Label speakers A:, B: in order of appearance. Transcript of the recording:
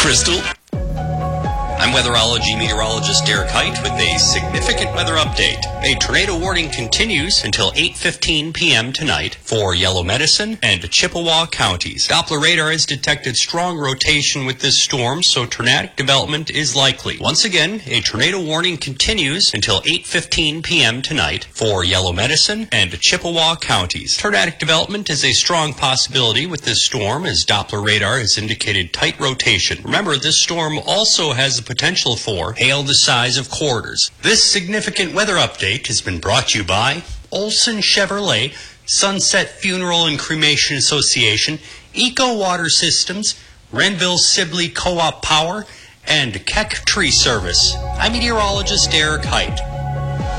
A: Crystal? I'm weatherology meteorologist Derek Height with a significant weather update. A tornado warning continues until 8:15 p.m. tonight for Yellow Medicine and Chippewa counties. Doppler radar has detected strong rotation with this storm, so tornadic development is likely. Once again, a tornado warning continues until 8:15 p.m. tonight for Yellow Medicine and Chippewa counties. Tornadic development is a strong possibility with this storm, as Doppler radar has indicated tight rotation. Remember, this storm also has the potential for hail the size of quarters. This significant weather update has been brought to you by Olson Chevrolet, Sunset Funeral and Cremation Association, Eco Water Systems, Renville Sibley Co-op Power, and Keck Tree Service. I'm meteorologist Derek Height.